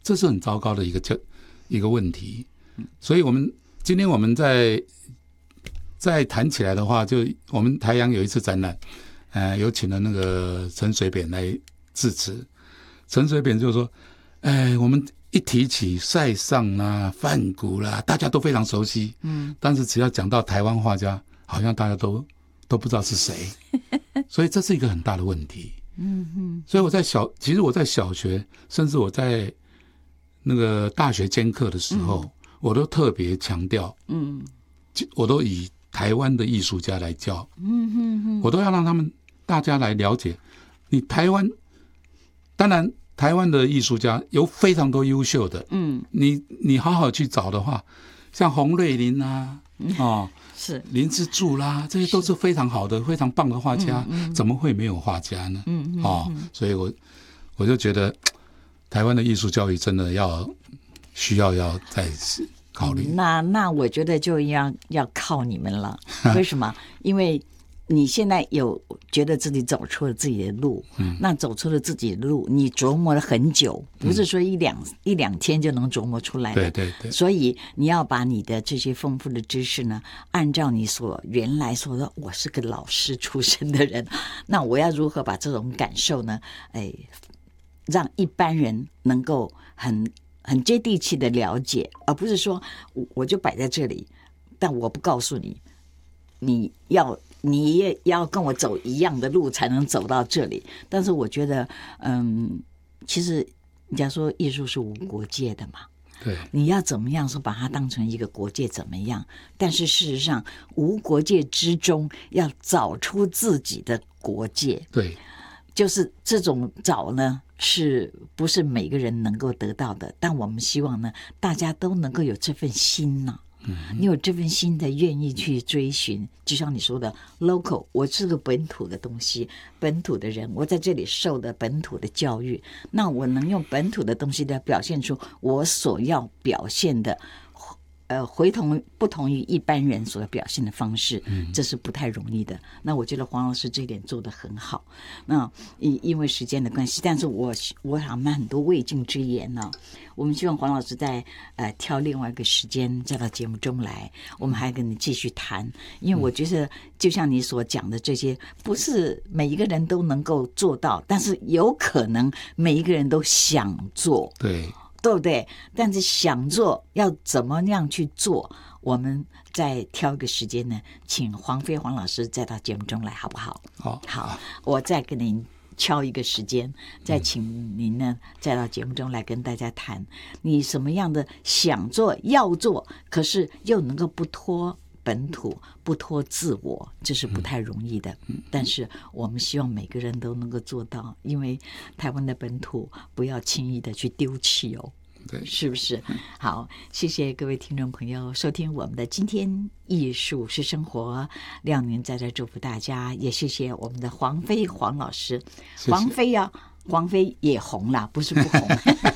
这是很糟糕的一个问题。所以今天我们再谈起来的话，就我们台阳有一次展览，有请了那个陈水扁来致辞。陈水扁就说，我们一提起塞尚啦、梵谷啦，大家都非常熟悉，但是只要讲到台湾画家，好像大家都不知道是谁，所以这是一个很大的问题。所以其实我在小学，甚至我在那个大学兼课的时候，我都特别强调，我都以台湾的艺术家来教，我都要让大家来了解，你台湾，当然台湾的艺术家有非常多优秀的，你好好去找的话，像洪瑞麟啊， 是林之助啦，这些都是非常好的、非常棒的画家，怎么会没有画家呢？所以我就觉得台湾的艺术教育真的需要再考虑。 那我觉得就要靠你们了。为什么？因为你现在有觉得自己走出了自己的路，那走出了自己的路，你琢磨了很久，不是说一两天就能琢磨出来的。 对， 所以你要把你的这些丰富的知识呢，按照你原来说的，我是个老师出身的人，那我要如何把这种感受呢，让一般人能够很接地气的了解，而不是说我就摆在这里，但我不告诉你，你也要跟我走一样的路才能走到这里。但是我觉得，其实人家说艺术是无国界的嘛， 对， 你要怎么样说把它当成一个国界怎么样？但是事实上，无国界之中要找出自己的国界， 对， 就是这种找呢，是不是每个人能够得到的？但我们希望呢，大家都能够有这份心呢。你有这份心的愿意去追寻，就像你说的 local， 我是个本土的东西，本土的人，我在这里受的本土的教育，那我能用本土的东西来表现出我所要表现的，不同于一般人所表现的方式，这是不太容易的。那我觉得黄老师这一点做得很好。那因为时间的关系，但是我想蛮很多未尽之言呢。我们希望黄老师在挑另外一个时间再到节目中来，我们还跟你继续谈。因为我觉得就像你所讲的这些，不是每一个人都能够做到，但是有可能每一个人都想做。对不对？但是想做要怎么样去做，我们再挑一个时间呢，请黄老师再到节目中来，好不好？好，我再跟您敲一个时间，再请您呢再到节目中来跟大家谈，你什么样的想做要做，可是又能够不脱本土，不脱自我，这是不太容易的。但是我们希望每个人都能够做到，因为台湾的本土不要轻易的去丢弃哦。 对， 是不是？好，谢谢各位听众朋友收听我们的今天艺术是生活，亮您在这祝福大家，也谢谢我们的黄老师。 谢谢黄飞也红了，不是不红。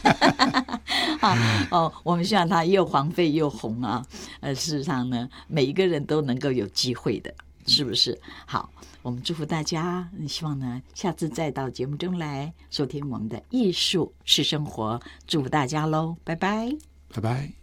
我们希望他又黄飞又红啊。事实上呢，每一个人都能够有机会的，是不是？好，我们祝福大家，希望呢下次再到节目中来收听我们的艺术是生活，祝福大家喽，拜拜， 拜拜。